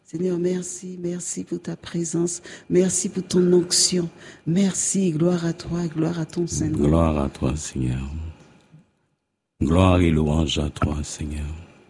Seigneur, merci, merci pour ta présence, merci pour ton onction, merci, gloire à toi, gloire à ton Saint-Nom. Gloire à toi, Seigneur. Gloire et louange à toi, Seigneur.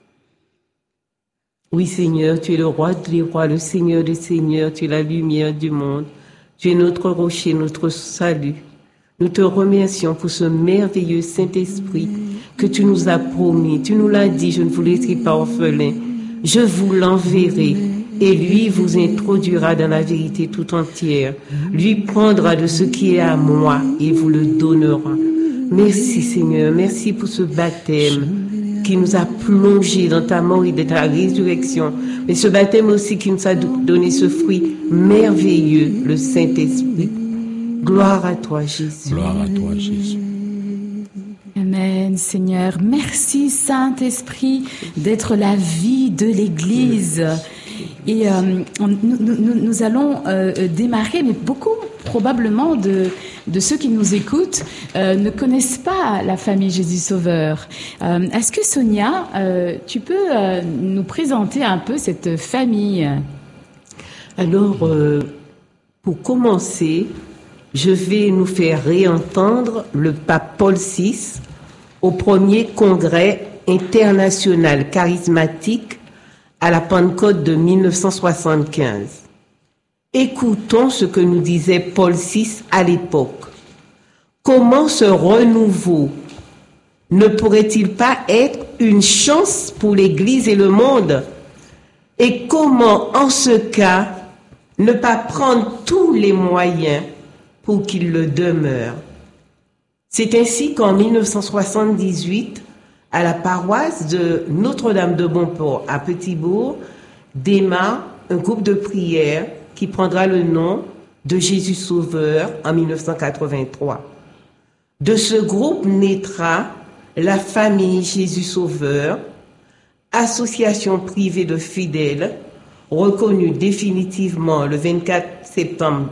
Oui, Seigneur, tu es le roi des rois, le Seigneur des seigneurs, tu es la lumière du monde, tu es notre rocher, notre salut. Nous te remercions pour ce merveilleux Saint-Esprit que tu nous as promis. Tu nous l'as dit, je ne vous laisserai pas orphelin. Je vous l'enverrai et lui vous introduira dans la vérité tout entière. Lui prendra de ce qui est à moi et vous le donnera. Merci Seigneur, merci pour ce baptême qui nous a plongés dans ta mort et dans ta résurrection. Mais ce baptême aussi qui nous a donné ce fruit merveilleux, le Saint-Esprit. Gloire à toi Jésus. Gloire à toi, Jésus. Amen, Seigneur. Merci, Saint-Esprit, d'être la vie de l'Église. Et nous allons démarrer, mais beaucoup probablement de ceux qui nous écoutent ne connaissent pas la famille Jésus Sauveur. Est-ce que Sonia, tu peux nous présenter un peu cette famille? Alors, pour commencer, je vais nous faire réentendre le pape Paul VI au premier congrès international charismatique à la Pentecôte de 1975. Écoutons ce que nous disait Paul VI à l'époque. Comment ce renouveau ne pourrait-il pas être une chance pour l'Église et le monde? Et comment, en ce cas, ne pas prendre tous les moyens pour qu'il le demeure? C'est ainsi qu'en 1978, à la paroisse de Notre-Dame de Bonport à Petit-Bourg, démarre un groupe de prière qui prendra le nom de Jésus Sauveur en 1983. De ce groupe naîtra la famille Jésus Sauveur, association privée de fidèles, reconnue définitivement le 24 septembre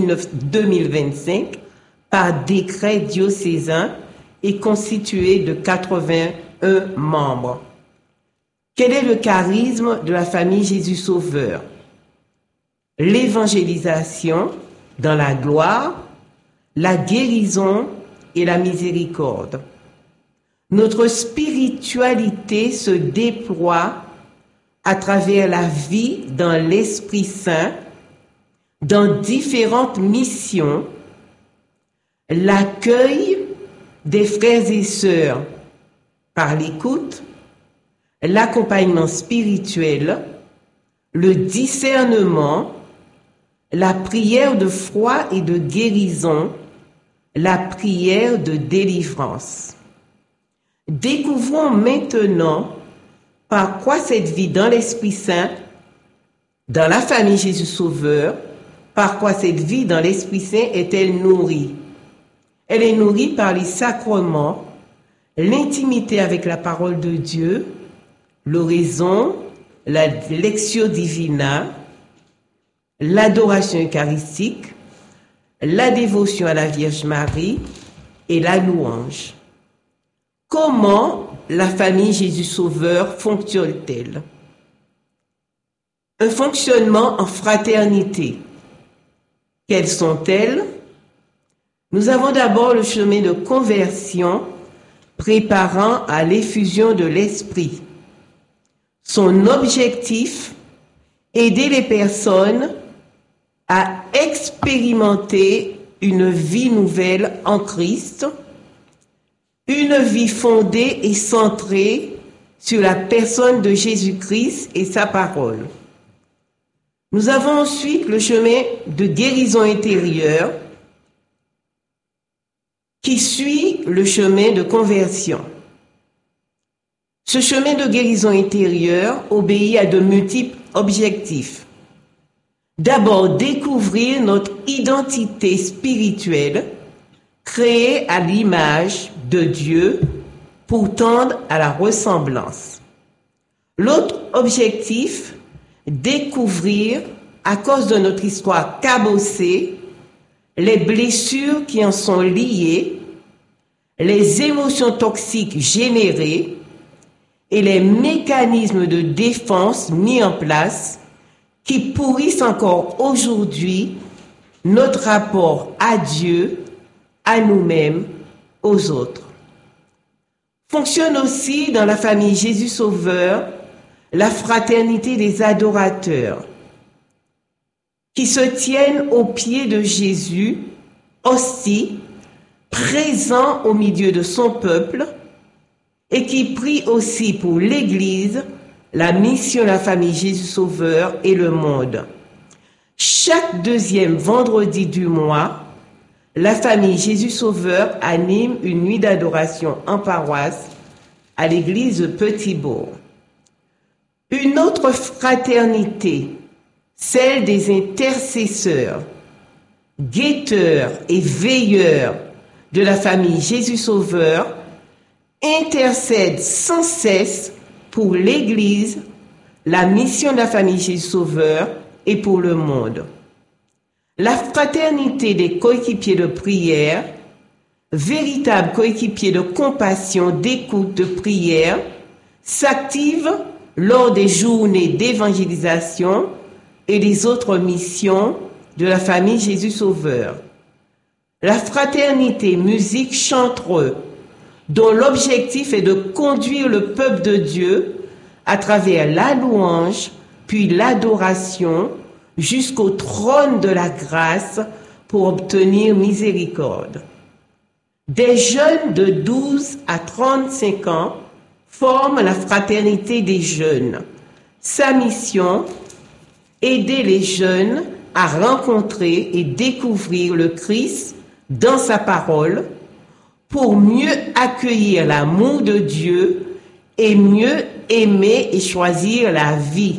2025 par décret diocésain et constituée de 81 membres. Quel est le charisme de la famille Jésus Sauveur? L'évangélisation dans la gloire, la guérison et la miséricorde. Notre spiritualité se déploie à travers la vie dans l'Esprit Saint, dans différentes missions, l'accueil des frères et sœurs par l'écoute, l'accompagnement spirituel, le discernement, la prière de foi et de guérison, la prière de délivrance. Découvrons maintenant par quoi cette vie dans l'Esprit Saint, dans la famille Jésus Sauveur, par quoi cette vie dans l'Esprit Saint est-elle nourrie? Elle est nourrie par les sacrements, l'intimité avec la parole de Dieu, l'oraison, la lectio divina, l'adoration eucharistique, la dévotion à la Vierge Marie et la louange. Comment la famille Jésus Sauveur fonctionne-t-elle? Un fonctionnement en fraternité. Quelles sont-elles? Nous avons d'abord le chemin de conversion préparant à l'effusion de l'Esprit. Son objectif, aider les personnes à expérimenter une vie nouvelle en Christ, une vie fondée et centrée sur la personne de Jésus-Christ et sa parole. Nous avons ensuite le chemin de guérison intérieure qui suit le chemin de conversion. Ce chemin de guérison intérieure obéit à de multiples objectifs. D'abord, découvrir notre identité spirituelle, créée à l'image de Dieu pour tendre à la ressemblance. L'autre objectif, découvrir, à cause de notre histoire cabossée, les blessures qui en sont liées, les émotions toxiques générées et les mécanismes de défense mis en place qui pourrissent encore aujourd'hui notre rapport à Dieu, à nous-mêmes, aux autres. Fonctionne aussi dans la famille Jésus Sauveur la fraternité des adorateurs qui se tiennent aux pieds de Jésus, aussi présent au milieu de son peuple et qui prient aussi pour l'Église, la mission de la famille Jésus Sauveur et le monde. Chaque deuxième vendredi du mois, la famille Jésus Sauveur anime une nuit d'adoration en paroisse à l'église Petit-Bourg. Une autre fraternité, celle des intercesseurs, guetteurs et veilleurs de la famille Jésus Sauveur, intercède sans cesse pour l'Église, la mission de la famille Jésus Sauveur et pour le monde. La fraternité des coéquipiers de prière, véritable coéquipier de compassion, d'écoute, de prière, s'active lors des journées d'évangélisation et des autres missions de la famille Jésus Sauveur. La fraternité musique chantereux, dont l'objectif est de conduire le peuple de Dieu à travers la louange, puis l'adoration, jusqu'au trône de la grâce pour obtenir miséricorde. Des jeunes de 12 à 35 ans forment la fraternité des jeunes. Sa mission, aider les jeunes à rencontrer et découvrir le Christ dans sa parole pour mieux accueillir l'amour de Dieu et mieux aimer et choisir la vie.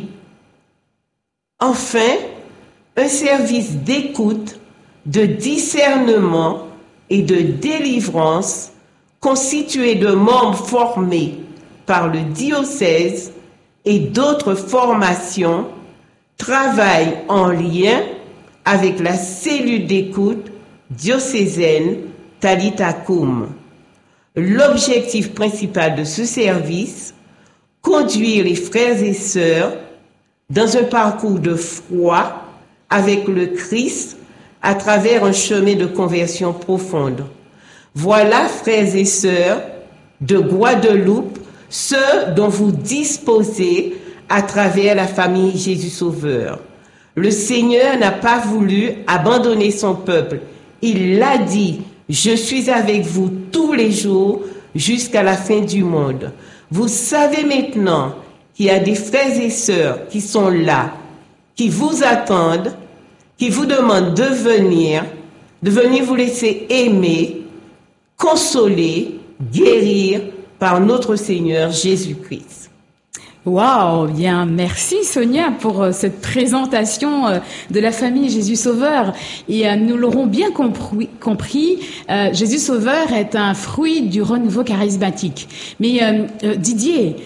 Enfin, un service d'écoute, de discernement et de délivrance constitué de membres formés par le diocèse et d'autres formations travaille en lien avec la cellule d'écoute diocésaine Talitha Koum. L'objectif principal de ce service, conduire les frères et sœurs dans un parcours de foi avec le Christ à travers un chemin de conversion profonde. Voilà, frères et sœurs de Guadeloupe, ce dont vous disposez à travers la famille Jésus Sauveur. Le Seigneur n'a pas voulu abandonner son peuple. Il l'a dit, je suis avec vous tous les jours jusqu'à la fin du monde. Vous savez maintenant qu'il y a des frères et sœurs qui sont là, qui vous attendent, qui vous demandent de venir vous laisser aimer, consoler, guérir par notre Seigneur Jésus-Christ. Waouh, bien, merci Sonia pour cette présentation de la famille Jésus Sauveur. Et nous l'aurons bien compris, Jésus Sauveur est un fruit du renouveau charismatique. Mais Didier,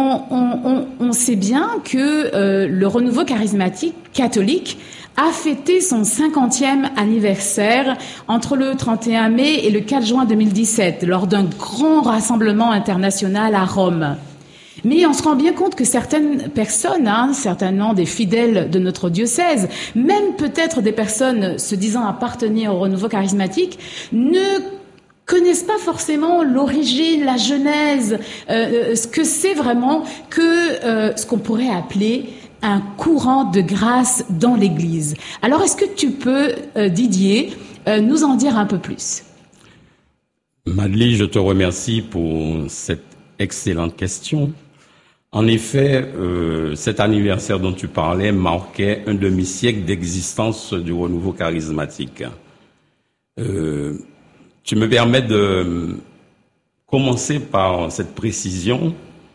on sait bien que le renouveau charismatique catholique a fêté son 50e anniversaire entre le 31 mai et le 4 juin 2017 lors d'un grand rassemblement international à Rome. Mais on se rend bien compte que certaines personnes, certainement des fidèles de notre diocèse, même peut-être des personnes se disant appartenir au renouveau charismatique, ne connaissent pas forcément l'origine, la genèse, ce que c'est vraiment que ce qu'on pourrait appeler un courant de grâce dans l'Église. Alors, est-ce que tu peux, Didier, nous en dire un peu plus? Madeleine, je te remercie pour cette excellente question. En effet, cet anniversaire dont tu parlais marquait un demi-siècle d'existence du renouveau charismatique. Tu me permets de commencer par cette précision,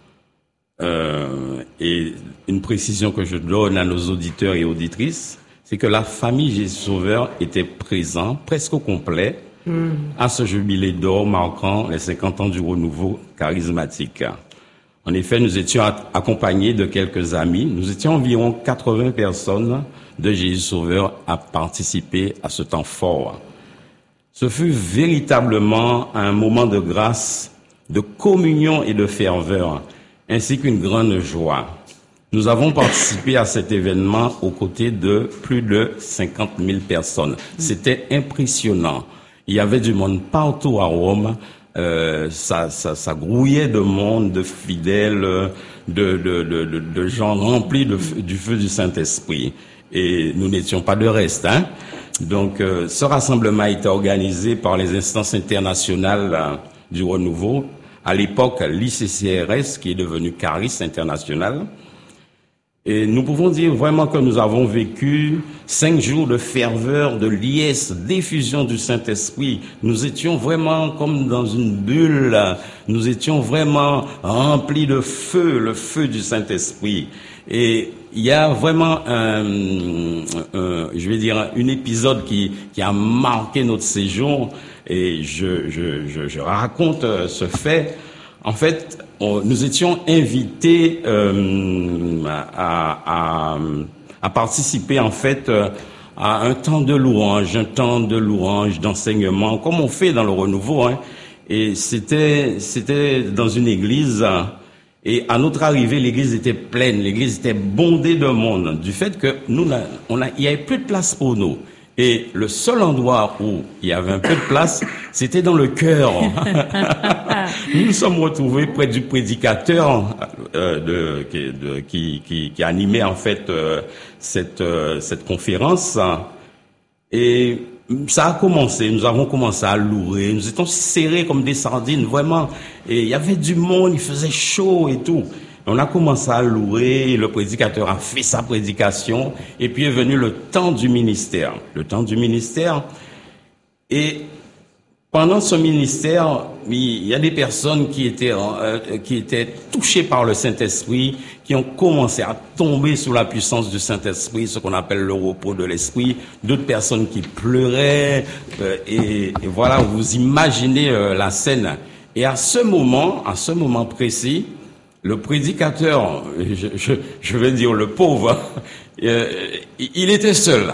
et une précision que je donne à nos auditeurs et auditrices, c'est que la famille Jésus Sauveur était présente, presque au complet, à ce jubilé d'or marquant les 50 ans du renouveau charismatique. En effet, nous étions accompagnés de quelques amis. Nous étions environ 80 personnes de Jésus Sauveur à participer à ce temps fort. Ce fut véritablement un moment de grâce, de communion et de ferveur, ainsi qu'une grande joie. Nous avons participé à cet événement aux côtés de plus de 50 000 personnes. C'était impressionnant. Il y avait du monde partout à Rome. Ça grouillait de monde, de fidèles, de gens remplis du feu du Saint-Esprit. Et nous n'étions pas de reste, hein. Donc, ce rassemblement a été organisé par les instances internationales du Renouveau. À l'époque, l'ICCRS, qui est devenu Caris International. Et nous pouvons dire vraiment que nous avons vécu 5 jours de ferveur, de liesse, d'effusion du Saint-Esprit. Nous étions vraiment comme dans une bulle. Nous étions vraiment remplis de feu, le feu du Saint-Esprit. Et il y a vraiment un épisode qui a marqué notre séjour. Et je raconte ce fait. En fait, nous étions invités à participer en fait à un temps de louange, d'enseignement, comme on fait dans le Renouveau. Hein. Et c'était dans une église. Et à notre arrivée, l'église était pleine, l'église était bondée de monde, du fait que il y avait plus de place pour nous. Et le seul endroit où il y avait un peu de place, c'était dans le chœur. Nous nous sommes retrouvés près du prédicateur qui animait en fait cette conférence. Et ça a commencé, nous avons commencé à louer, nous étions serrés comme des sardines, vraiment. Et il y avait du monde, il faisait chaud et tout. On a commencé à louer, le prédicateur a fait sa prédication, et puis est venu le temps du ministère. Le temps du ministère. Et pendant ce ministère, il y a des personnes qui étaient touchées par le Saint-Esprit, qui ont commencé à tomber sous la puissance du Saint-Esprit, ce qu'on appelle le repos de l'Esprit. D'autres personnes qui pleuraient, et voilà, vous imaginez la scène. Et à ce moment précis, le prédicateur, je vais dire le pauvre, il était seul.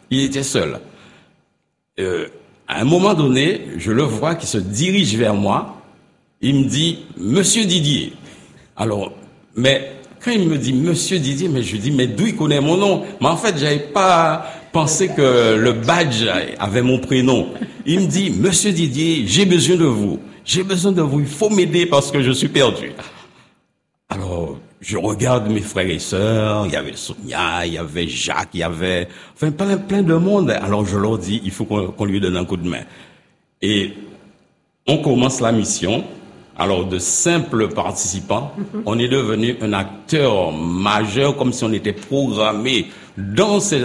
À un moment donné, je le vois qui se dirige vers moi. Il me dit, Monsieur Didier. Alors, mais quand il me dit Monsieur Didier, mais je dis, mais d'où il connaît mon nom? Mais en fait, j'avais pas pensé que le badge avait mon prénom. Il me dit, Monsieur Didier, j'ai besoin de vous. Il faut m'aider parce que je suis perdu. Alors, je regarde mes frères et sœurs, il y avait Sonia, il y avait Jacques, il y avait plein de monde. Alors je leur dis, il faut qu'on lui donne un coup de main. Et on commence la mission. Alors de simples participants, on est devenu un acteur majeur, comme si on était programmé dans ce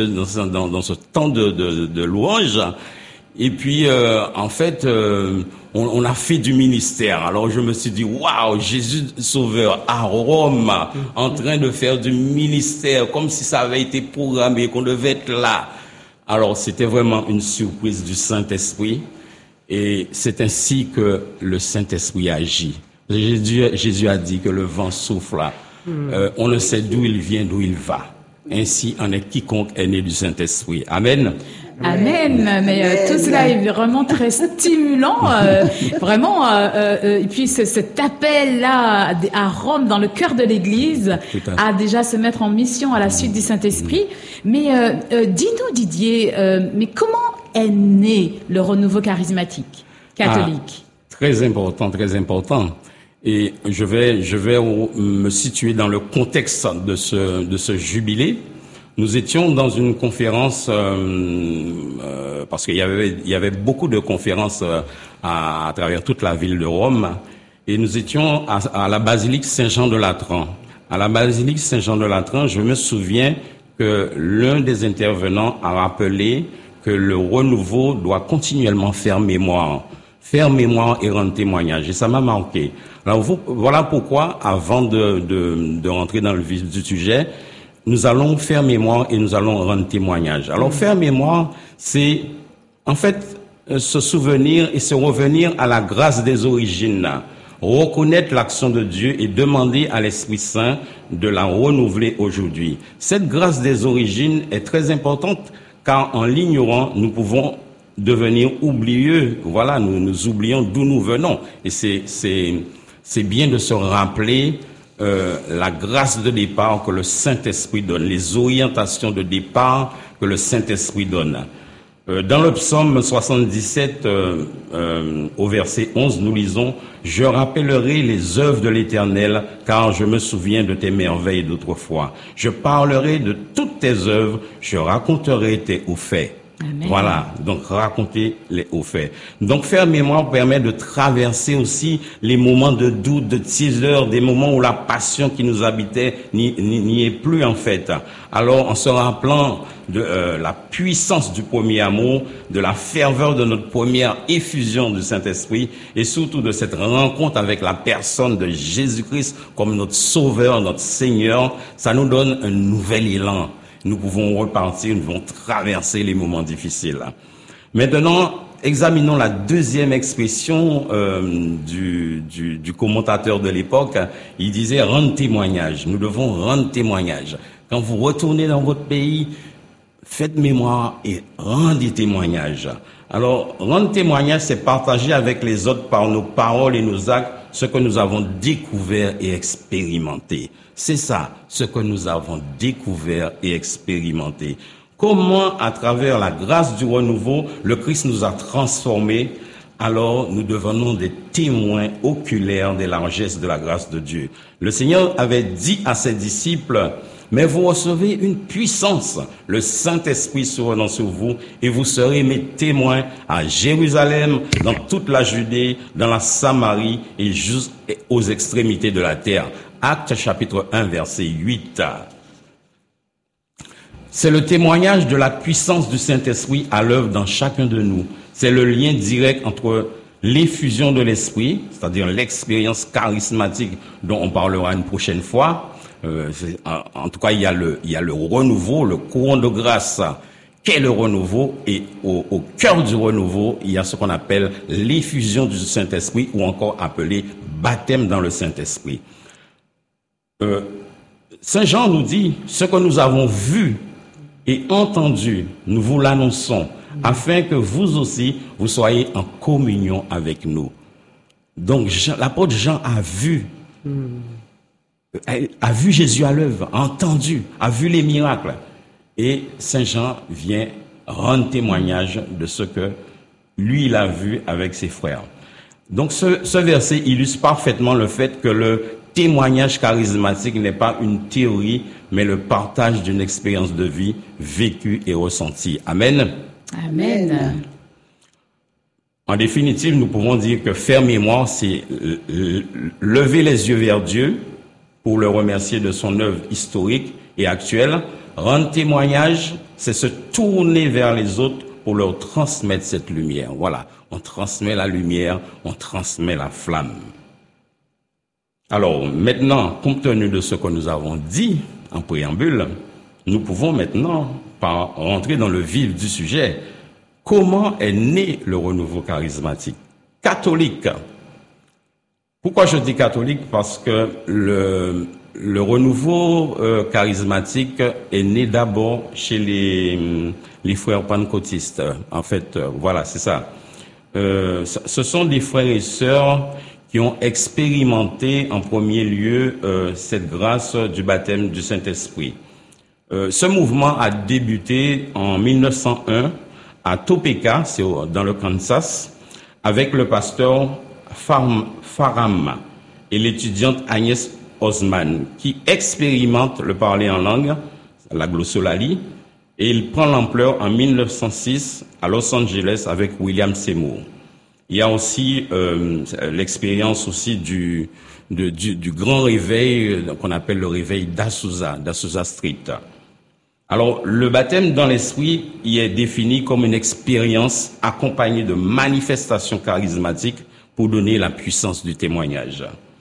temps de louange. Et puis, en fait, on a fait du ministère. Alors, je me suis dit, waouh, Jésus Sauveur à Rome, en train de faire du ministère, comme si ça avait été programmé, qu'on devait être là. Alors, c'était vraiment une surprise du Saint-Esprit. Et c'est ainsi que le Saint-Esprit agit. Jésus a dit que le vent souffle. On ne sait d'où il vient, d'où il va. Ainsi en est quiconque est né du Saint-Esprit. Amen. Amen. Mais tout cela est vraiment très stimulant, vraiment. Et puis cet appel-là à Rome, dans le cœur de l'Église, à déjà se mettre en mission à la suite du Saint-Esprit. Mais dis-nous, Didier, mais comment est né le renouveau charismatique catholique? Très important. Et je vais me situer dans le contexte de ce jubilé. Nous étions dans une conférence, parce qu'il y avait beaucoup de conférences à travers toute la ville de Rome, et nous étions à la basilique Saint-Jean de Latran. À la basilique Saint-Jean de Latran, je me souviens que l'un des intervenants a rappelé que le renouveau doit continuellement faire mémoire et rendre témoignage. Et ça m'a marqué. Alors voilà pourquoi, avant de rentrer dans le vif du sujet, nous allons faire mémoire et nous allons rendre témoignage. Alors faire mémoire, c'est en fait se souvenir et se revenir à la grâce des origines, reconnaître l'action de Dieu et demander à l'Esprit Saint de la renouveler aujourd'hui. Cette grâce des origines est très importante car en l'ignorant, nous pouvons devenir oublieux. Voilà, nous oublions d'où nous venons. Et c'est bien de se rappeler la grâce de départ que le Saint-Esprit donne, les orientations de départ que le Saint-Esprit donne. Dans le psaume 77, au verset 11, nous lisons « Je rappellerai les œuvres de l'Éternel, car je me souviens de tes merveilles d'autrefois. Je parlerai de toutes tes œuvres, je raconterai tes hauts faits. » Amen. Voilà, donc raconter les hauts faits. Donc faire mémoire permet de traverser aussi les moments de doute, de tiédeur, des moments où la passion qui nous habitait n'y est plus en fait. Alors en se rappelant de la puissance du premier amour, de la ferveur de notre première effusion du Saint-Esprit et surtout de cette rencontre avec la personne de Jésus-Christ comme notre Sauveur, notre Seigneur, ça nous donne un nouvel élan. Nous pouvons repartir, nous pouvons traverser les moments difficiles. Maintenant, examinons la deuxième expression du commentateur de l'époque. Il disait « rendre témoignage ». Nous devons rendre témoignage. Quand vous retournez dans votre pays, faites mémoire et rendez témoignage. Alors, rendre témoignage, c'est partager avec les autres par nos paroles et nos actes ce que nous avons découvert et expérimenté. C'est ça, ce que nous avons découvert et expérimenté. Comment, à travers la grâce du renouveau, le Christ nous a transformés, alors nous devenons des témoins oculaires des largesses de la grâce de Dieu. Le Seigneur avait dit à ses disciples, « Mais vous recevez une puissance, le Saint-Esprit survenant sur vous, et vous serez mes témoins à Jérusalem, dans toute la Judée, dans la Samarie et jusqu'aux extrémités de la terre. » Actes chapitre 1, verset 8. C'est le témoignage de la puissance du Saint-Esprit à l'œuvre dans chacun de nous. C'est le lien direct entre l'effusion de l'Esprit, c'est-à-dire l'expérience charismatique dont on parlera une prochaine fois. En tout cas, il y a le renouveau, le courant de grâce qu'est le renouveau, et au cœur du renouveau, il y a ce qu'on appelle l'effusion du Saint-Esprit, ou encore appelé baptême dans le Saint-Esprit. Saint Jean nous dit, ce que nous avons vu et entendu, nous vous l'annonçons, afin que vous aussi, vous soyez en communion avec nous. Donc, l'apôtre Jean a vu Jésus à l'œuvre, a entendu, a vu les miracles. Et Saint Jean vient rendre témoignage de ce que lui, il a vu avec ses frères. Donc, ce verset illustre parfaitement le fait que le témoignage charismatique n'est pas une théorie, mais le partage d'une expérience de vie vécue et ressentie. Amen. Amen. En définitive, nous pouvons dire que faire mémoire, c'est lever les yeux vers Dieu pour le remercier de son œuvre historique et actuelle. Rendre témoignage, c'est se tourner vers les autres pour leur transmettre cette lumière. Voilà, on transmet la lumière, on transmet la flamme. Alors maintenant, compte tenu de ce que nous avons dit en préambule, nous pouvons maintenant rentrer dans le vif du sujet. Comment est né le renouveau charismatique? Catholique. Pourquoi je dis catholique? Parce que le renouveau charismatique est né d'abord chez les frères pentecôtistes. En fait, voilà, c'est ça. Ce sont des frères et sœurs qui ont expérimenté en premier lieu cette grâce du baptême du Saint-Esprit. Ce mouvement a débuté en 1901 à Topeka, c'est dans le Kansas, avec le pasteur Faram et l'étudiante Agnès Osman, qui expérimente le parler en langue, la glossolalie, et il prend l'ampleur en 1906 à Los Angeles avec William Seymour. Il y a aussi l'expérience aussi du grand réveil qu'on appelle le réveil d'Azusa Street. Alors, le baptême dans l'esprit y est défini comme une expérience accompagnée de manifestations charismatiques pour donner la puissance du témoignage.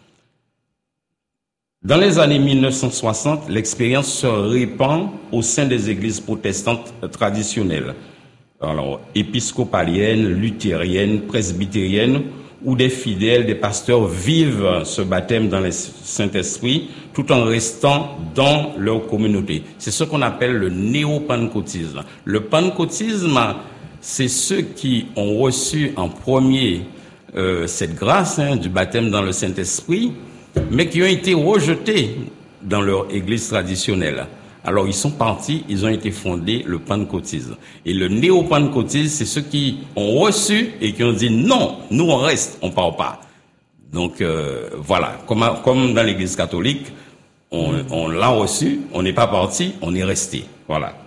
Dans les années 1960, l'expérience se répand au sein des églises protestantes traditionnelles. Alors, épiscopaliennes, luthériennes, presbytériennes, où des fidèles, des pasteurs vivent ce baptême dans le Saint-Esprit tout en restant dans leur communauté. C'est ce qu'on appelle le néo-pentecôtisme. Le pentecôtisme, c'est ceux qui ont reçu en premier cette grâce du baptême dans le Saint-Esprit mais qui ont été rejetés dans leur église traditionnelle. Alors ils sont partis, ils ont été fondés le pentecôtisme. Et le néo-pentecôtisme, c'est ceux qui ont reçu et qui ont dit non, nous on reste, on part pas. Donc voilà, comme dans l'église catholique, on l'a reçu, on n'est pas parti, on est resté. Voilà.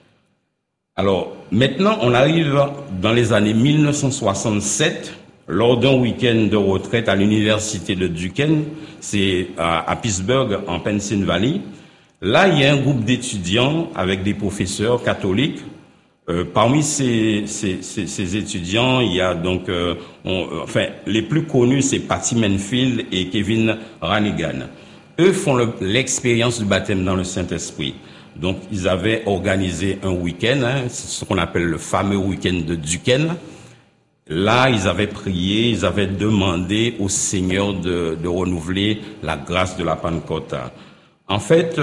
Alors maintenant, on arrive dans les années 1967, lors d'un week-end de retraite à l'université de Duquesne, c'est à Pittsburgh, en Pennsylvanie. Là, il y a un groupe d'étudiants avec des professeurs catholiques. Parmi ces étudiants, il y a donc, les plus connus, c'est Patty Manfield et Kevin Ranigan. Eux font l'expérience du baptême dans le Saint-Esprit. Donc, ils avaient organisé un week-end, c'est ce qu'on appelle le fameux week-end de Duquesne. Là, ils avaient prié, ils avaient demandé au Seigneur de renouveler la grâce de la Pentecôte. En fait,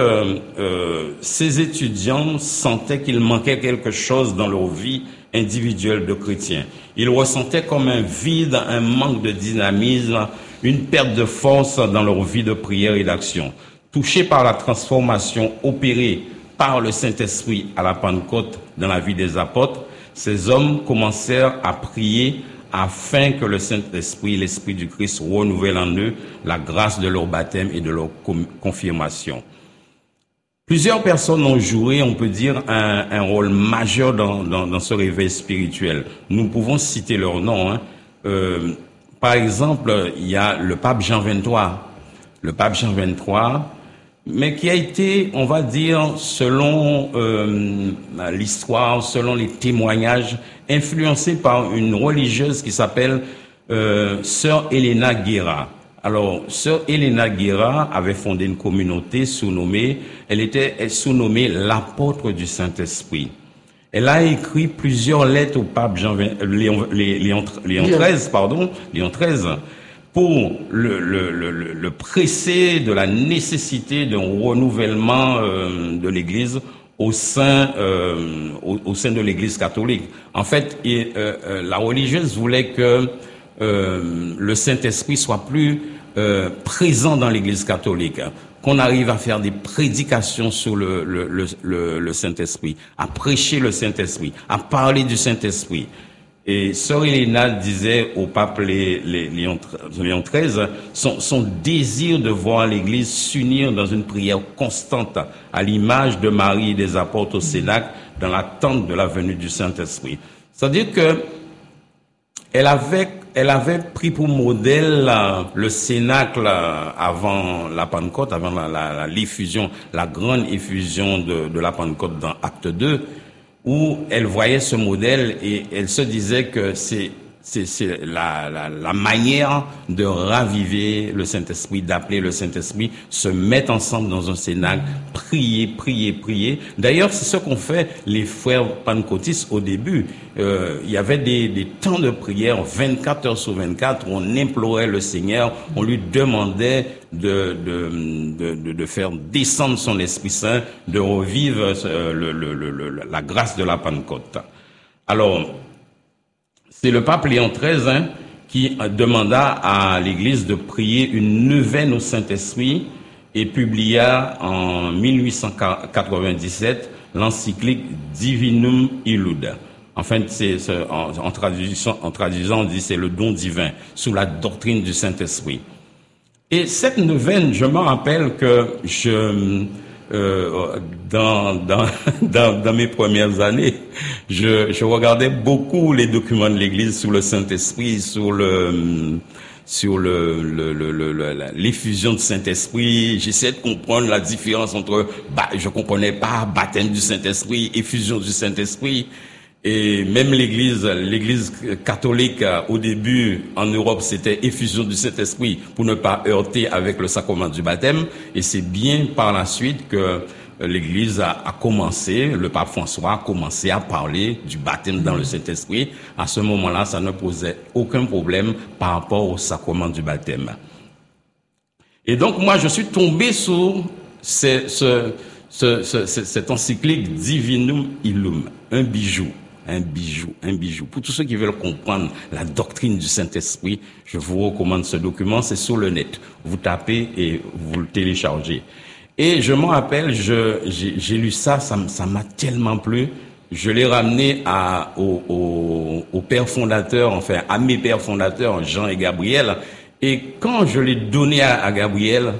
ces étudiants sentaient qu'il manquait quelque chose dans leur vie individuelle de chrétiens. Ils ressentaient comme un vide, un manque de dynamisme, une perte de force dans leur vie de prière et d'action. Touchés par la transformation opérée par le Saint-Esprit à la Pentecôte dans la vie des apôtres, ces hommes commencèrent à prier afin que le Saint-Esprit, l'Esprit du Christ, renouvelle en eux la grâce de leur baptême et de leur confirmation. Plusieurs personnes ont joué, on peut dire, un rôle majeur dans ce réveil spirituel. Nous pouvons citer leurs noms. Par exemple, il y a le pape Jean XXIII. Le pape Jean XXIII, mais qui a été, on va dire, selon l'histoire, selon les témoignages, influencé par une religieuse qui s'appelle Sœur Helena Guerra. Alors, Sœur Helena Guerra avait fondé une communauté sous-nommée, elle sous-nommée l'apôtre du Saint-Esprit. Elle a écrit plusieurs lettres au pape Léon XIII, pour le presser de la nécessité d'un renouvellement de l'Église au sein de l'Église catholique. En fait, la religieuse voulait que le Saint-Esprit soit plus présent dans l'Église catholique, qu'on arrive à faire des prédications sur le Saint-Esprit, à prêcher le Saint-Esprit, à parler du Saint-Esprit. Et Sœur Helena disait au pape Léon XIII son désir de voir l'Église s'unir dans une prière constante à l'image de Marie et des apôtres au Cénacle dans l'attente de la venue du Saint-Esprit. C'est-à-dire que elle avait pris pour modèle le Cénacle avant la Pentecôte, avant l'effusion, la grande effusion de la Pentecôte dans Acte 2, où elle voyait ce modèle et elle se disait que c'est la manière de raviver le Saint-Esprit, d'appeler le Saint-Esprit, se mettre ensemble dans un cénacle, prier. D'ailleurs, c'est ce qu'ont fait les frères pentecôtistes au début. Il y avait des temps de prière 24 heures sur 24 où on implorait le Seigneur, on lui demandait de faire descendre son Esprit Saint, de revivre la grâce de la Pentecôte. Alors, c'est le pape Léon XIII qui demanda à l'Église de prier une neuvaine au Saint-Esprit et publia en 1897 l'encyclique Divinum Illud. En fait, en traduisant, on dit c'est le don divin sous la doctrine du Saint-Esprit. Et cette neuvaine, je me rappelle que dans mes premières années, je regardais beaucoup les documents de l'Église sur le Saint-Esprit, sur l'effusion du Saint-Esprit. J'essayais de comprendre la différence entre, je comprenais pas, baptême du Saint-Esprit, effusion du Saint-Esprit. Et même l'Église catholique, au début, en Europe, c'était effusion du Saint-Esprit pour ne pas heurter avec le sacrement du baptême. Et c'est bien par la suite que l'Église a commencé, le pape François a commencé à parler du baptême dans le Saint-Esprit. À ce moment-là, ça ne posait aucun problème par rapport au sacrement du baptême. Et donc, moi, je suis tombé sur cette encyclique Divinum Illum, un bijou. un bijou. Pour tous ceux qui veulent comprendre la doctrine du Saint-Esprit, je vous recommande ce document, c'est sur le net. Vous tapez et vous le téléchargez. Et je m'en rappelle, j'ai lu ça m'a tellement plu. Je l'ai ramené au père fondateur, enfin à mes pères fondateurs, Jean et Gabriel. Et quand je l'ai donné à Gabriel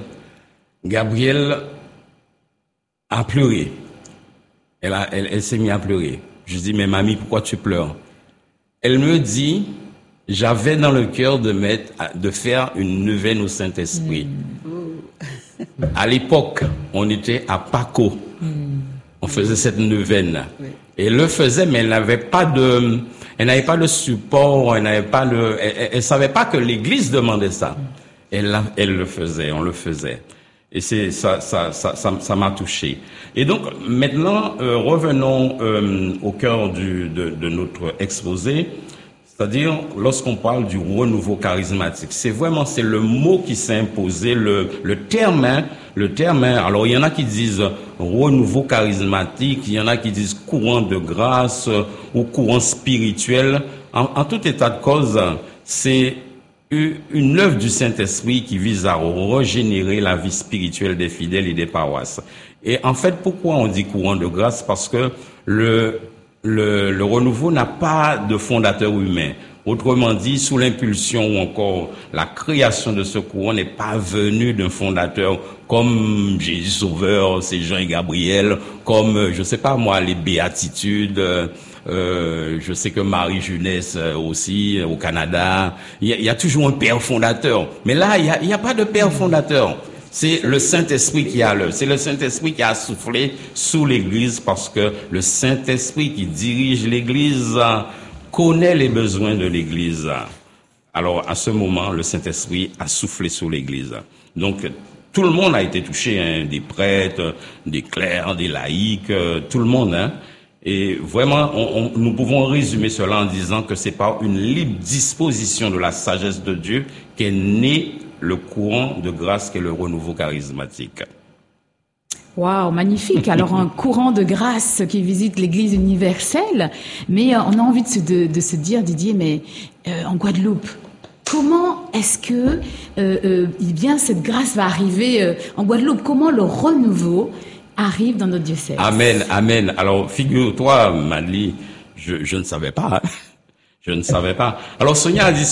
a pleuré. Elle s'est mise à pleurer. Je dis, mais mamie, pourquoi tu pleures? Elle me dit, j'avais dans le cœur de faire une neuvaine au Saint-Esprit. À l'époque, on était à Paco. On faisait cette neuvaine. Et elle le faisait, mais elle n'avait pas de support, elle savait pas que l'église demandait ça. Elle le faisait, on le faisait. Et ça m'a touché. Et donc, maintenant, revenons au cœur de notre exposé. C'est-à-dire, lorsqu'on parle du renouveau charismatique, c'est le mot qui s'est imposé, le terme. Alors, il y en a qui disent renouveau charismatique, il y en a qui disent courant de grâce ou courant spirituel. En tout état de cause, c'est une œuvre du Saint-Esprit qui vise à régénérer la vie spirituelle des fidèles et des paroisses. Et en fait, pourquoi on dit courant de grâce? Parce que le renouveau n'a pas de fondateur humain. Autrement dit, sous l'impulsion ou encore la création de ce courant n'est pas venue d'un fondateur comme Jésus Sauveur, c'est Jean et Gabriel, comme, je sais pas moi, les Béatitudes, je sais que Marie Jeunesse aussi, au Canada. Il y a toujours un père fondateur. Mais là, il y a pas de père fondateur. C'est le Saint-Esprit qui a c'est le Saint-Esprit qui a soufflé sous l'Église, parce que le Saint-Esprit qui dirige l'Église connaît les besoins de l'Église. Alors, à ce moment, le Saint-Esprit a soufflé sur l'Église. Donc, tout le monde a été touché, hein, des prêtres, des clercs, des laïcs, tout le monde, hein. Et vraiment, nous pouvons résumer cela en disant que c'est par une libre disposition de la sagesse de Dieu qu'est né le courant de grâce qu'est le renouveau charismatique. Waouh, magnifique. Alors, un courant de grâce qui visite l'Église universelle. Mais on a envie de se dire, Didier, mais en Guadeloupe, comment est-ce que bien cette grâce va arriver en Guadeloupe? Comment le renouveau arrive dans notre diocèse? Amen, amen. Alors, figure-toi, Madly, je ne savais pas. Hein. Je ne savais pas. Alors, Sonia a dit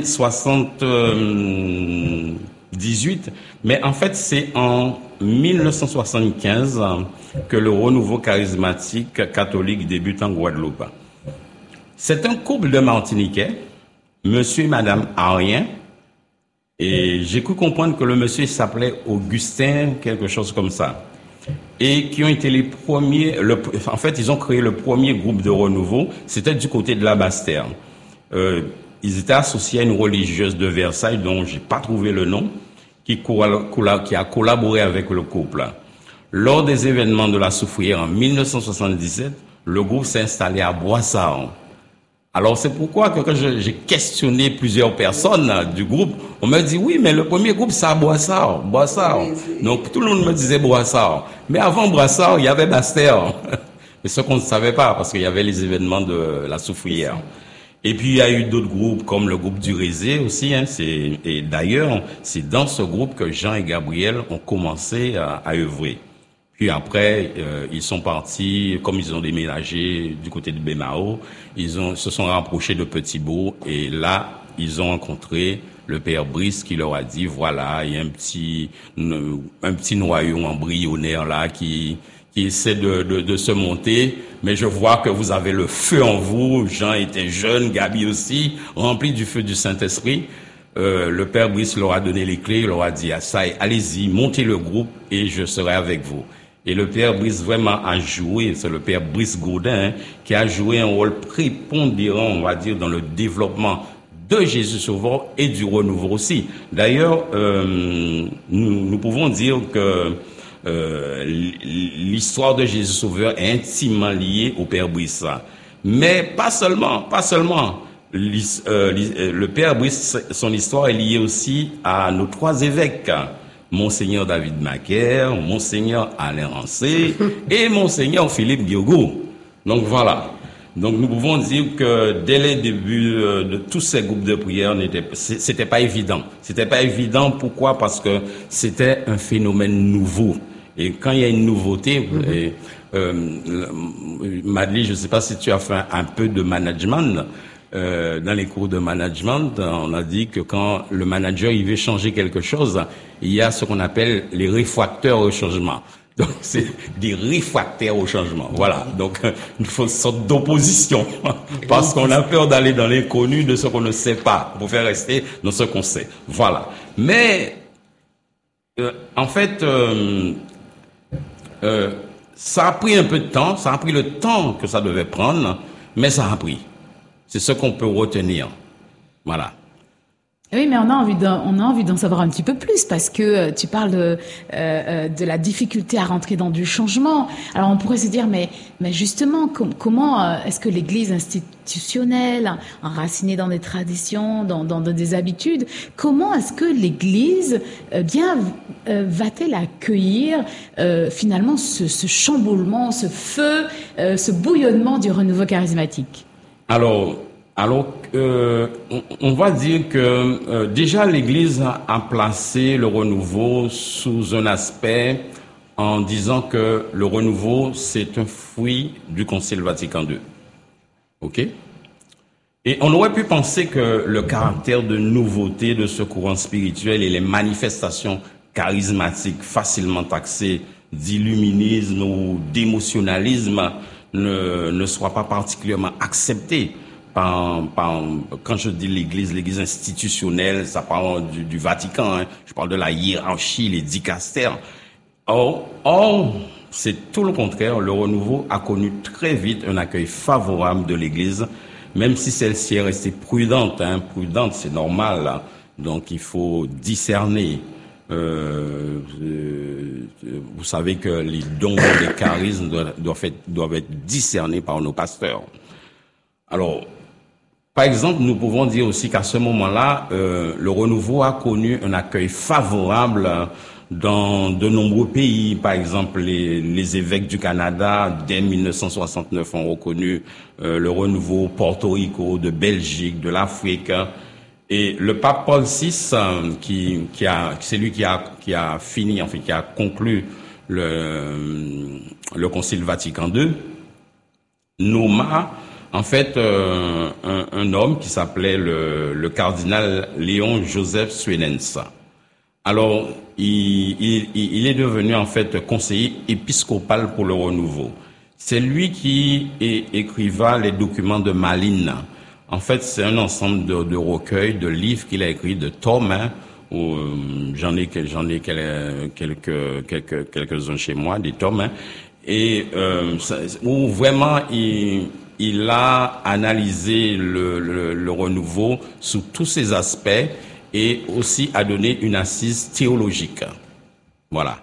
78, mais en fait, c'est en 1975 que le renouveau charismatique catholique débute en Guadeloupe. C'est un couple de Martiniquais, monsieur et madame Arien, et j'ai cru comprendre que le monsieur s'appelait Augustin, quelque chose comme ça. Et qui ont été les premiers, en fait, ils ont créé le premier groupe de renouveau, c'était du côté de la Basse-Terre. Ils étaient associés à une religieuse de Versailles, dont j'ai pas trouvé le nom, qui a collaboré avec le couple. Lors des événements de la Soufrière en 1977, le groupe s'est installé à Boissard. Alors c'est pourquoi que quand j'ai questionné plusieurs personnes du groupe, on me dit oui, mais le premier groupe c'est à Boissard. Donc tout le monde me disait Boissard. Mais avant Boissard, il y avait Basse-Terre. Mais ce qu'on ne savait pas, parce qu'il y avait les événements de la Soufrière. Et puis il y a eu d'autres groupes comme le groupe du Rézé aussi. Hein, et d'ailleurs, c'est dans ce groupe que Jean et Gabriel ont commencé à œuvrer. Puis après, ils sont partis, comme ils ont déménagé du côté de Bémao, se sont rapprochés de Petit-Bourg, et là, ils ont rencontré le père Brice qui leur a dit, voilà, il y a un petit noyau embryonnaire là qui essaie de se monter, mais je vois que vous avez le feu en vous. Jean était jeune, Gabi aussi, rempli du feu du Saint-Esprit. Le père Brice leur a donné les clés, il leur a dit, allez-y, montez le groupe et je serai avec vous. Et le père Brice vraiment a joué, c'est le père Brice Gaudin, hein, qui a joué un rôle prépondérant, on va dire, dans le développement de Jésus Sauveur et du renouveau aussi. D'ailleurs, nous pouvons dire que l'histoire de Jésus Sauveur est intimement liée au père Brice. Mais pas seulement. Le père Brice, son histoire est liée aussi à nos trois évêques. Monseigneur David Macaire, Monseigneur Alain Rancé et Monseigneur Philippe Diogo. Donc voilà. Donc nous pouvons dire que dès les débuts de tous ces groupes de prière, c'était pas évident. C'était pas évident. Pourquoi? Parce que c'était un phénomène nouveau. Et quand il y a une nouveauté, Madeleine, je ne sais pas si tu as fait un peu de management. Dans les cours de management, on a dit que quand le manager il veut changer quelque chose, il y a ce qu'on appelle les réfractaires au changement. Donc c'est des réfractaires au changement. Voilà. Donc il faut une sorte d'opposition parce qu'on a peur d'aller dans l'inconnu de ce qu'on ne sait pas pour faire rester dans ce qu'on sait. Voilà. Mais en fait, ça a pris un peu de temps. Ça a pris le temps que ça devait prendre, mais ça a pris. C'est ce qu'on peut retenir. Voilà. Oui, mais on a envie d'en savoir un petit peu plus parce que tu parles de la difficulté à rentrer dans du changement. Alors on pourrait se dire, mais justement, comment est-ce que l'Église institutionnelle, enracinée dans des traditions, dans des habitudes, comment est-ce que l'Église va-t-elle accueillir finalement ce chamboulement, ce feu, ce bouillonnement du renouveau charismatique? Alors, on va dire que déjà l'Église a placé le renouveau sous un aspect en disant que le renouveau, c'est un fruit du Concile Vatican II. OK? Et on aurait pu penser que le caractère de nouveauté de ce courant spirituel et les manifestations charismatiques facilement taxées d'illuminisme ou d'émotionnalisme ne soit pas particulièrement accepté quand je dis l'Église institutionnelle, ça parle du Vatican, hein, je parle de la hiérarchie, les dicastères. Or, c'est tout le contraire. Le renouveau a connu très vite un accueil favorable de l'Église, même si celle-ci est restée prudente. Hein, prudente, c'est normal. Hein, donc, il faut discerner. Vous savez que les dons des charismes doivent être discernés par nos pasteurs. Alors, par exemple, nous pouvons dire aussi qu'à ce moment-là, le renouveau a connu un accueil favorable dans de nombreux pays. Par exemple, les évêques du Canada, dès 1969, ont reconnu le renouveau, Porto Rico, de Belgique, de l'Afrique. Et le pape Paul VI, c'est lui qui a fini, enfin, qui a conclu le Concile Vatican II, nomma, en fait, un homme qui s'appelait le cardinal Léon Joseph Suenens. Alors, il est devenu, en fait, conseiller épiscopal pour le renouveau. C'est lui qui écriva les documents de Malines. En fait, c'est un ensemble de recueils, de livres qu'il a écrits, de tomes, hein, où j'en ai quelques-uns chez moi, des tomes, hein, et où vraiment il a analysé le renouveau sous tous ses aspects et aussi a donné une assise théologique. Voilà.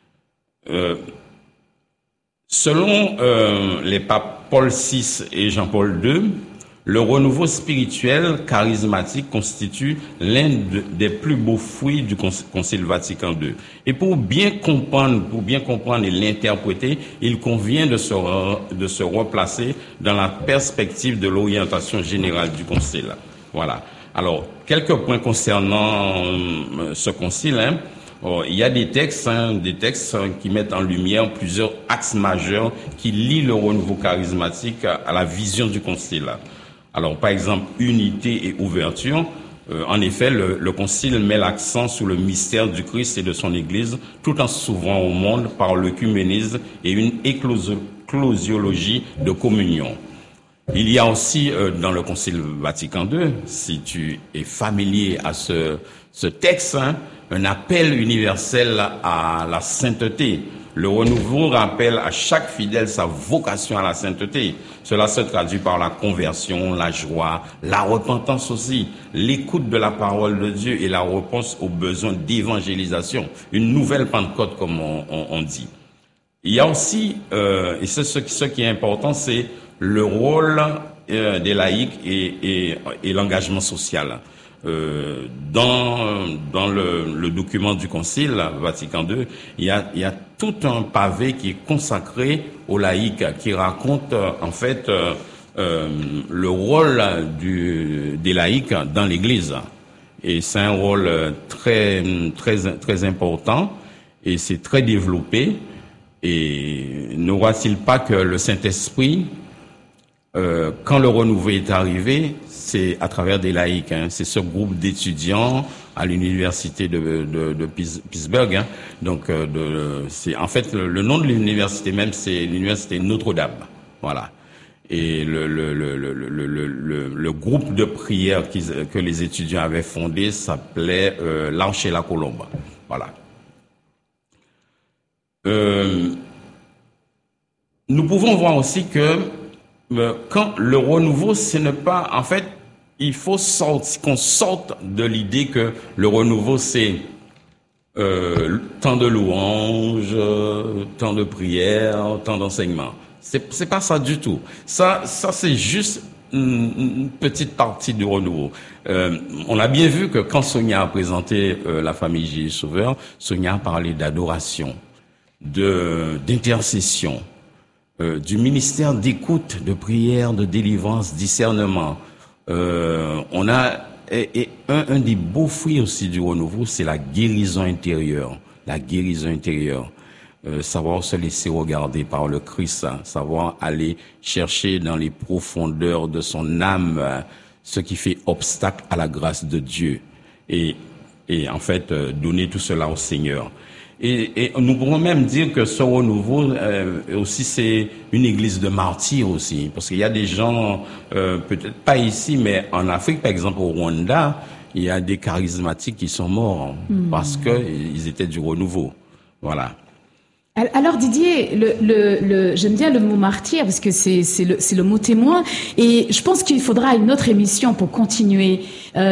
Selon les papes Paul VI et Jean-Paul II, le renouveau spirituel charismatique constitue l'un des plus beaux fruits du Concile Vatican II. Et pour bien comprendre et l'interpréter, il convient de se replacer dans la perspective de l'orientation générale du Concile. Voilà. Alors, quelques points concernant ce Concile. Hein. Il y a des textes qui mettent en lumière plusieurs axes majeurs qui lient le renouveau charismatique à la vision du Concile. Alors, par exemple, unité et ouverture. En effet, le Concile met l'accent sur le mystère du Christ et de son Église, tout en s'ouvrant au monde par l'œcuménisme et une éclosiologie de communion. Il y a aussi, dans le Concile Vatican II, si tu es familier à ce texte, hein, un appel universel à la sainteté. Le renouveau rappelle à chaque fidèle sa vocation à la sainteté. Cela se traduit par la conversion, la joie, la repentance aussi, l'écoute de la parole de Dieu et la réponse aux besoins d'évangélisation. Une nouvelle Pentecôte, comme on dit. Il y a aussi, et c'est ce qui est important, c'est le rôle des laïcs et l'engagement social. Dans le document du Concile Vatican II, il y a tout un pavé qui est consacré aux laïcs, qui raconte en fait le rôle des laïcs dans l'Église. Et c'est un rôle très important et c'est très développé. Et ne voit-il pas que le Saint-Esprit, quand le renouveau est arrivé, c'est à travers des laïcs. C'est ce groupe d'étudiants à l'université de Pittsburgh. Donc, c'est en fait le nom de l'université même, c'est l'université Notre-Dame. Voilà. Et le groupe de prière que les étudiants avaient fondé s'appelait l'Arche et la Colombe. Voilà. Nous pouvons voir aussi que quand le renouveau, ce n'est pas, en fait, il faut qu'on sorte de l'idée que le renouveau, c'est temps de louange, temps de prière, temps d'enseignement. C'est pas ça du tout. Ça c'est juste une petite partie du renouveau. On a bien vu que quand Sonia a présenté la famille Jésus Sauveur, Sonia a parlé d'adoration, d'intercession, du ministère d'écoute, de prière, de délivrance, discernement. On a un des beaux fruits aussi du renouveau, c'est la guérison intérieure. La guérison intérieure. Savoir se laisser regarder par le Christ, savoir aller chercher dans les profondeurs de son âme ce qui fait obstacle à la grâce de Dieu et en fait donner tout cela au Seigneur. Et nous pourrons même dire que ce renouveau aussi c'est une église de martyrs aussi, parce qu'il y a des gens peut-être pas ici mais en Afrique par exemple au Rwanda, il y a des charismatiques qui sont morts parce que ils étaient du renouveau. Voilà. Alors Didier, j'aime bien le mot martyr parce que c'est le mot témoin et je pense qu'il faudra une autre émission pour continuer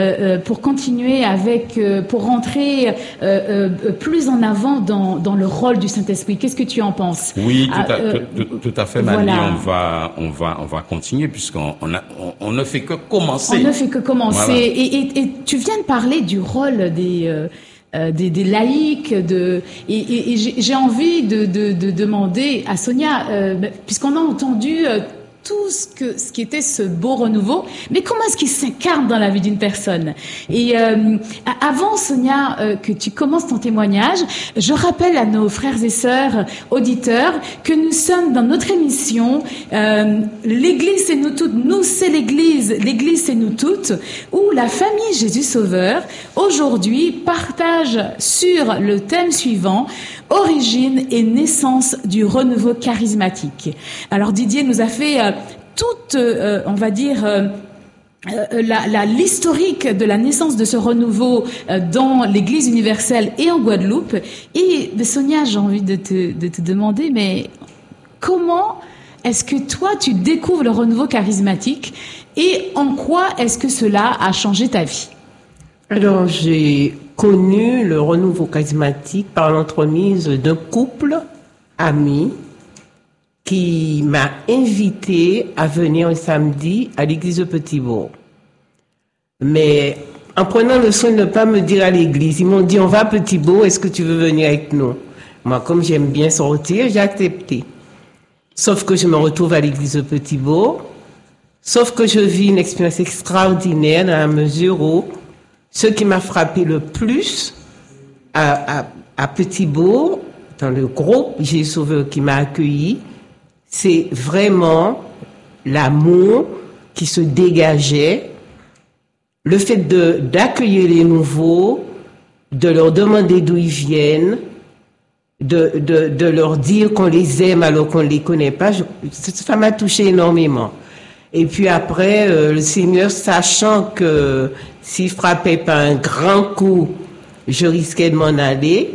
pour rentrer plus en avant dans le rôle du Saint-Esprit. Qu'est-ce que tu en penses? Oui, tout à fait, Mani. Voilà. On va continuer puisqu'on ne fait que commencer. On ne fait que commencer. Voilà. Et tu viens de parler du rôle des laïcs, et j'ai envie de demander à Sonia, puisqu'on a entendu tout ce qui était ce beau renouveau, mais comment est-ce qu'il s'incarne dans la vie d'une personne? Et avant, Sonia, que tu commences ton témoignage, je rappelle à nos frères et sœurs auditeurs que nous sommes dans notre émission l'Église c'est nous toutes, nous c'est l'Église c'est nous toutes, où la famille Jésus Sauveur aujourd'hui partage sur le thème suivant: origine et naissance du renouveau charismatique. Alors Didier nous a fait toute, on va dire, l'historique de la naissance de ce renouveau dans l'Église universelle et en Guadeloupe. Et Sonia, j'ai envie de te demander, mais comment est-ce que toi tu découvres le renouveau charismatique et en quoi est-ce que cela a changé ta vie? Alors, j'ai connu le renouveau charismatique par l'entremise d'un couple ami qui m'a invité à venir un samedi à l'église de Petit-Bourg. Mais en prenant le soin de ne pas me dire à l'église, ils m'ont dit: on va à Petit-Bourg, est-ce que tu veux venir avec nous? Moi, comme j'aime bien sortir, j'ai accepté. Sauf que je me retrouve à l'église de Petit-Bourg, sauf que je vis une expérience extraordinaire dans la mesure où ce qui m'a frappé le plus à Petit-Bourg, dans le groupe Jésus Sauveur qui m'a accueilli, c'est vraiment l'amour qui se dégageait, le fait d'accueillir les nouveaux, de leur demander d'où ils viennent, de leur dire qu'on les aime alors qu'on ne les connaît pas. Ça m'a touché énormément. Et puis après, le Seigneur, sachant que s'il frappait pas un grand coup, je risquais de m'en aller,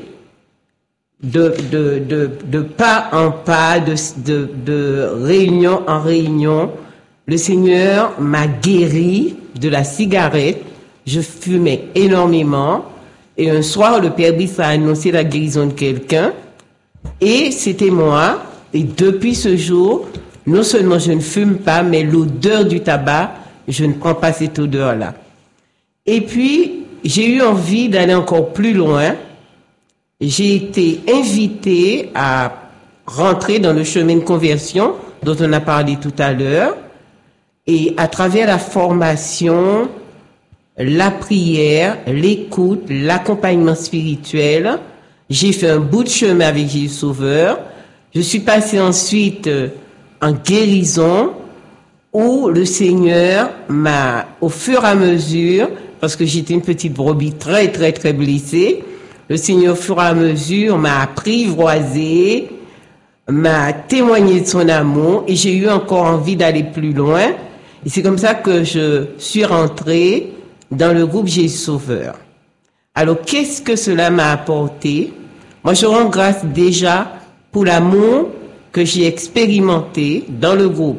de pas en pas, de réunion en réunion, le Seigneur m'a guéri de la cigarette. Je fumais énormément. Et un soir, le Père Brice a annoncé la guérison de quelqu'un. Et c'était moi. Et depuis ce jour, non seulement je ne fume pas, mais l'odeur du tabac, je ne prends pas cette odeur-là. Et puis, j'ai eu envie d'aller encore plus loin. J'ai été invitée à rentrer dans le chemin de conversion dont on a parlé tout à l'heure. Et à travers la formation, la prière, l'écoute, l'accompagnement spirituel, j'ai fait un bout de chemin avec Jésus Sauveur. Je suis passée ensuite en guérison, où le Seigneur m'a, au fur et à mesure, parce que j'étais une petite brebis très, très, très blessée, le Seigneur, au fur et à mesure, m'a apprivoisé, m'a témoigné de son amour, et j'ai eu encore envie d'aller plus loin. Et c'est comme ça que je suis rentrée dans le groupe Jésus Sauveur. Alors, qu'est-ce que cela m'a apporté? Moi, je rends grâce déjà pour l'amour que j'ai expérimenté dans le groupe.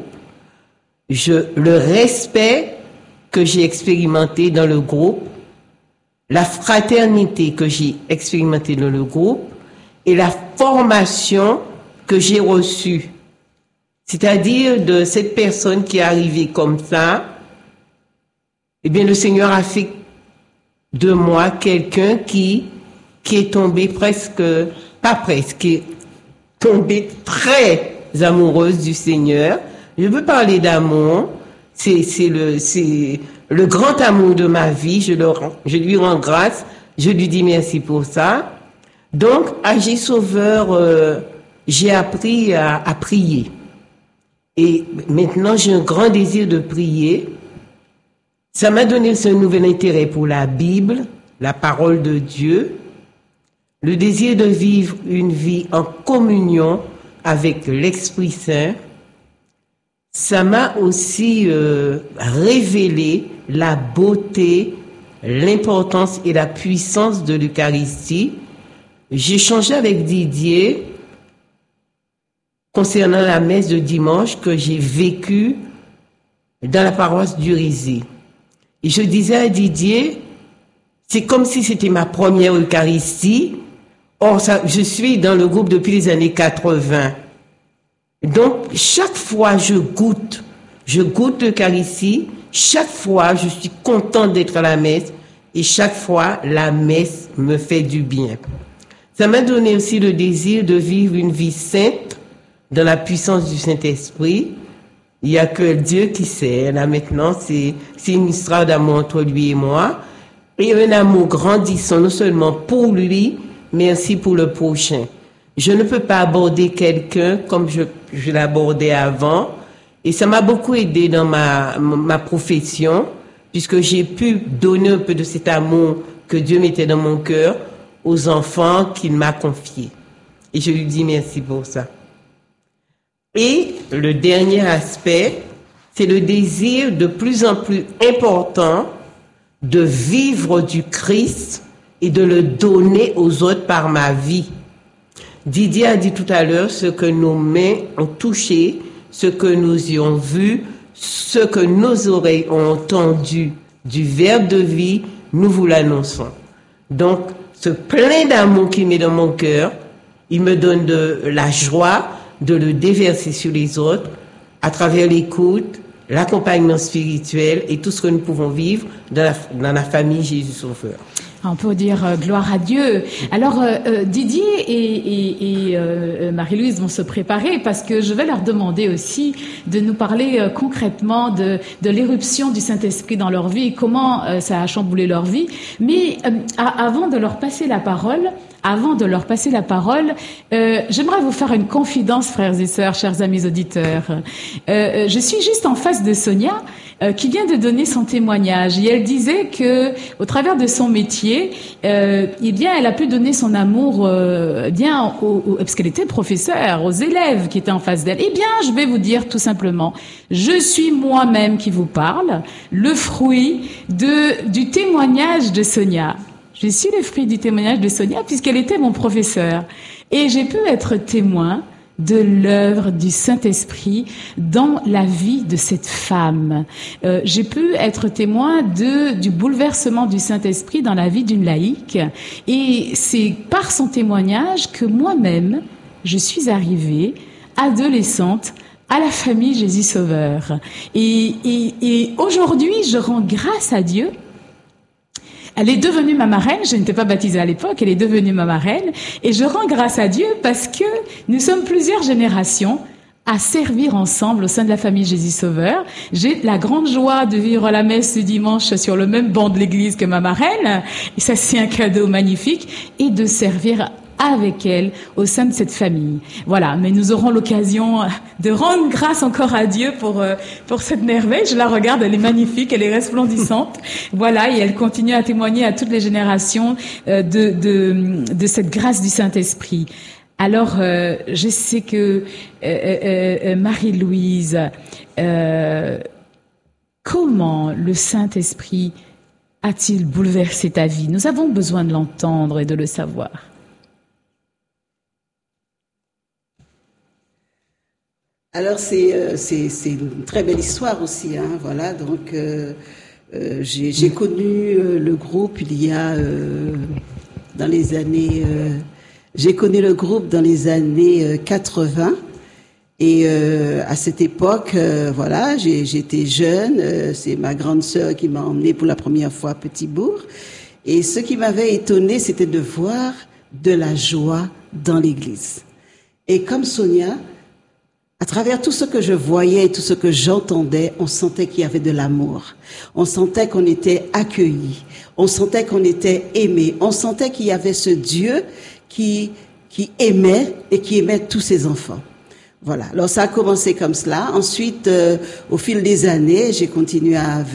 Le respect que j'ai expérimenté dans le groupe, la fraternité que j'ai expérimenté dans le groupe et la formation que j'ai reçue. C'est-à-dire de cette personne qui est arrivée comme ça, eh bien, le Seigneur a fait de moi quelqu'un qui est tombé qui est tombée très amoureuse du Seigneur. Je veux parler d'amour. C'est le grand amour de ma vie. Je lui rends grâce. Je lui dis merci pour ça. Donc, à Jésus Sauveur, j'ai appris à prier. Et maintenant, j'ai un grand désir de prier. Ça m'a donné un nouvel intérêt pour la Bible, la parole de Dieu, le désir de vivre une vie en communion avec l'Esprit Saint. Ça m'a aussi révélé la beauté, l'importance et la puissance de l'Eucharistie. J'ai échangé avec Didier concernant la messe de dimanche que j'ai vécue dans la paroisse d'Urisy. Et je disais à Didier, c'est comme si c'était ma première Eucharistie. Or, je suis dans le groupe depuis les années 80. Donc, chaque fois je goûte l'Eucharistie, chaque fois je suis contente d'être à la messe et chaque fois la messe me fait du bien. Ça m'a donné aussi le désir de vivre une vie sainte dans la puissance du Saint-Esprit. Il n'y a que Dieu qui sait. Là maintenant, c'est une histoire d'amour entre lui et moi. Et un amour grandissant, non seulement pour lui, mais aussi pour le prochain. Je ne peux pas aborder quelqu'un comme je l'abordais avant. Et ça m'a beaucoup aidé dans ma profession, puisque j'ai pu donner un peu de cet amour que Dieu mettait dans mon cœur aux enfants qu'il m'a confiés. Et je lui dis merci pour ça. Et le dernier aspect, c'est le désir de plus en plus important de vivre du Christ et de le donner aux autres par ma vie. Didier a dit tout à l'heure ce que nos mains ont touché, ce que nous y avons vu, ce que nos oreilles ont entendu du Verbe de vie, nous vous l'annonçons. Donc, ce plein d'amour qu'il met dans mon cœur, il me donne de la joie de le déverser sur les autres à travers l'écoute, l'accompagnement spirituel et tout ce que nous pouvons vivre dans la famille Jésus Sauveur. On peut dire gloire à Dieu. Alors Didier et Marie-Louise vont se préparer parce que je vais leur demander aussi de nous parler concrètement de l'éruption du Saint-Esprit dans leur vie et comment ça a chamboulé leur vie. Mais avant de leur passer la parole, j'aimerais vous faire une confidence, frères et sœurs, chers amis auditeurs. Je suis juste en face de Sonia, qui vient de donner son témoignage. Et elle disait que, au travers de son métier, elle a pu donner son amour, parce qu'elle était professeure, aux élèves qui étaient en face d'elle. Eh bien, je vais vous dire tout simplement, je suis moi-même qui vous parle, le fruit du témoignage de Sonia. Je suis le fruit du témoignage de Sonia puisqu'elle était mon professeur. Et j'ai pu être témoin de l'œuvre du Saint-Esprit dans la vie de cette femme. J'ai pu être témoin du bouleversement du Saint-Esprit dans la vie d'une laïque. Et c'est par son témoignage que moi-même, je suis arrivée adolescente à la famille Jésus Sauveur. Et aujourd'hui, je rends grâce à Dieu. Elle est devenue ma marraine, je n'étais pas baptisée à l'époque, elle est devenue ma marraine, et je rends grâce à Dieu parce que nous sommes plusieurs générations à servir ensemble au sein de la famille Jésus Sauveur. J'ai la grande joie de vivre la messe ce dimanche sur le même banc de l'église que ma marraine, et ça c'est un cadeau magnifique, et de servir avec elle au sein de cette famille. Voilà, mais nous aurons l'occasion de rendre grâce encore à Dieu pour cette merveille. Je la regarde, elle est magnifique, elle est resplendissante. Voilà, et elle continue à témoigner à toutes les générations de cette grâce du Saint-Esprit. Alors, je sais que Marie-Louise, comment le Saint-Esprit a-t-il bouleversé ta vie? Nous avons besoin de l'entendre et de le savoir. Alors c'est une très belle histoire aussi, hein, voilà. Donc j'ai connu le groupe il y a dans les années j'ai connu le groupe dans les années 80 et à cette époque voilà, j'étais jeune, c'est ma grande sœur qui m'a emmenée pour la première fois à Petit-Bourg, et ce qui m'avait étonnée, c'était de voir de la joie dans l'église. Et comme Sonia, à travers tout ce que je voyais et tout ce que j'entendais, on sentait qu'il y avait de l'amour. On sentait qu'on était accueillis. On sentait qu'on était aimés. On sentait qu'il y avait ce Dieu qui aimait et qui aimait tous ses enfants. Voilà. Alors ça a commencé comme cela. Ensuite, au fil des années, j'ai continué à